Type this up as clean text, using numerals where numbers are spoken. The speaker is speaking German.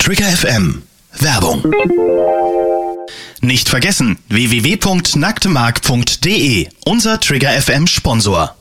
Trigger FM. Werbung. Nicht vergessen, www.nacktemark.de, unser Trigger FM Sponsor.